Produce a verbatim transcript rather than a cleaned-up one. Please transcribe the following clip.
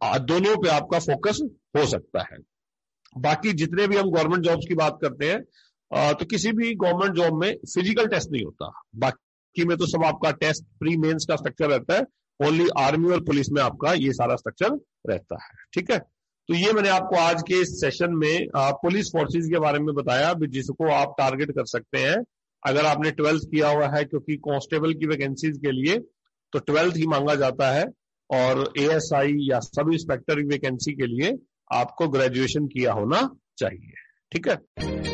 दोनों पे आपका फोकस हो सकता है। बाकी जितने भी हम गवर्नमेंट जॉब्स की बात करते हैं तो किसी भी गवर्नमेंट जॉब में फिजिकल टेस्ट नहीं होता, बाकी में तो सब आपका टेस्ट प्री मेंस का स्ट्रक्चर रहता है। ओनली आर्मी और पुलिस में आपका ये सारा स्ट्रक्चर रहता है। ठीक है, तो ये मैंने आपको आज के इस सेशन में पुलिस फोर्सेस के बारे में बताया जिसको आप टारगेट कर सकते हैं अगर आपने ट्वेल्थ किया हुआ है, क्योंकि कांस्टेबल की वैकेंसीज के लिए तो ट्वेल्थ ही मांगा जाता है और एएसआई या सब इंस्पेक्टर की वैकेंसी के लिए आपको ग्रेजुएशन किया होना चाहिए। ठीक है।